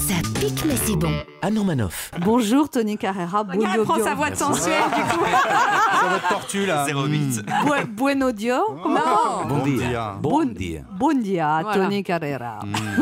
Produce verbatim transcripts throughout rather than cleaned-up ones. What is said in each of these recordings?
Ça pique mais c'est bon. Anne Romanoff. Bonjour Tony Carrera. Regarde, elle prend sa voix de sensuelle du coup. Sur votre tortue là. zéro huit. Bu- Bueno Dio. Comment Bon dia. dia. Bon dia. Bon dia, Voilà. Tony Carrera.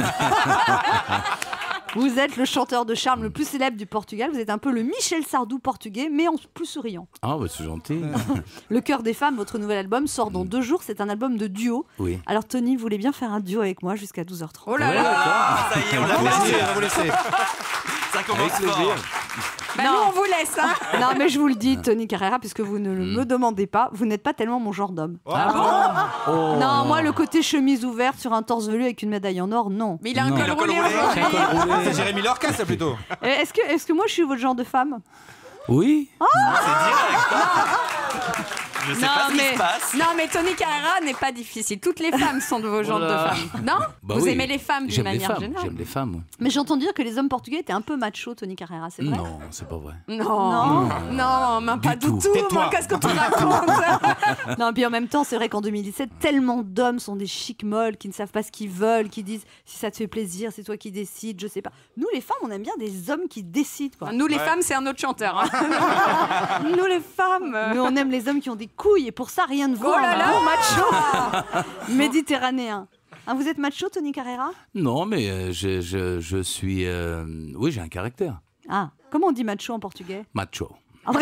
Vous êtes le chanteur de charme le plus célèbre du Portugal. Vous êtes un peu le Michel Sardou portugais, mais en plus souriant. Ah, bah c'est gentil. Le cœur des femmes, votre nouvel album, sort dans deux jours. C'est un album de duo. Oui. Alors Tony, vous voulez bien faire un duo avec moi jusqu'à douze heures trente? Oh là Ouais, là. d'accord. Ça y est, on On l'a va vous laisser, laissé. on va vous laisser. Ça commence fort. Bah, nous on vous laisse hein. Non, mais je vous le dis, Tony Carrera, puisque vous ne me demandez pas, vous n'êtes pas tellement mon genre d'homme. Ah bon Oh. Non, moi, le côté chemise ouverte sur un torse velu avec une médaille en or, non. Mais il a un Non. col Le col roulé roulé. aujourd'hui. Ah, c'est Jérémy Lorca ça plutôt. Et Est-ce que, est-ce que moi, je suis votre genre de femme? Oui. C'est direct. Je sais Non pas ce qui mais, se passe. non mais Tony Carrera n'est pas difficile. Toutes les femmes sont de vos genres de Voilà. femmes. Non Bah Vous oui. aimez les femmes d'une J'aime les manière femmes. générale. J'aime les femmes. oui. Mais j'entends dire que les hommes portugais étaient un peu macho, Tony Carrera, c'est vrai? Non, c'est pas vrai. Non, non, même pas Du du tout. tout. Tais-toi. Moi, qu'est-ce que tu racontes? Non, puis en même temps, c'est vrai qu'en deux mille dix-sept, tellement d'hommes sont des chics molles qui ne savent pas ce qu'ils veulent, qui disent si ça te fait plaisir, c'est toi qui décides, je sais pas. Nous, les femmes, on aime bien des hommes qui décident, quoi. Nous les femmes, c'est un autre chanteur. hein. Nous les femmes. euh, Nous, on aime les hommes qui ont des couilles, et pour ça, rien de vaut Oh là un là. bon macho méditerranéen. Hein, vous êtes macho, Tony Carrera? Non, mais euh, je, je, je suis. euh, Oui, j'ai un caractère. Ah, comment on dit macho en portugais? Macho.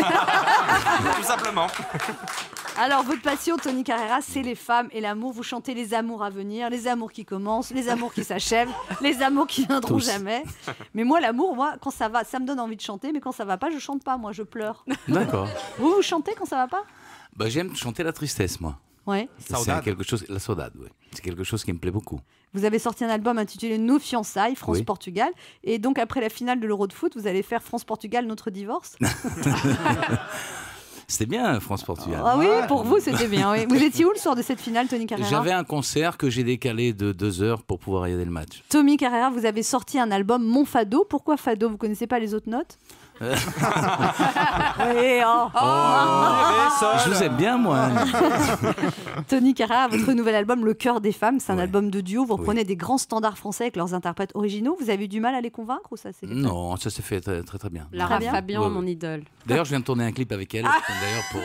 Tout simplement. Alors, votre passion, Tony Carrera, c'est les femmes et l'amour. Vous chantez les amours à venir, les amours qui commencent, les amours qui s'achèvent, les amours qui viendront Tous. jamais. Mais moi, l'amour, moi, quand ça va, ça me donne envie de chanter, mais quand ça va pas, je chante pas, moi, je pleure. D'accord. Vous, vous chantez quand ça va pas? Bah, j'aime chanter la tristesse, moi. Ouais. C'est Saudade. quelque chose. La saudade, oui. C'est quelque chose qui me plaît beaucoup. Vous avez sorti un album intitulé Nos fiançailles, Oui. France-Portugal. Et donc, après la finale de l'Euro de foot, vous allez faire France-Portugal, notre divorce. C'était bien, France-Portugal. Ah oui, pour vous, c'était bien. Oui. Vous étiez où le soir de cette finale, Tony Carrera? J'avais un concert que j'ai décalé de deux heures pour pouvoir regarder le match. Tony Carrera, vous avez sorti un album Mon Fado. Pourquoi Fado? Vous connaissez pas les autres notes? Oui, oh. Je vous aime bien, moi. Tony Carrera, votre nouvel album Le Cœur des Femmes, c'est un Ouais. album de duo. Vous Oui. reprenez des grands standards français avec leurs interprètes originaux. Vous avez eu du mal à les convaincre ou ça c'est Non, ça s'est fait très très, très bien. Lara bien. Fabian, Ouais, ouais. mon idole. D'ailleurs, je viens de tourner un clip avec elle. D'ailleurs, pour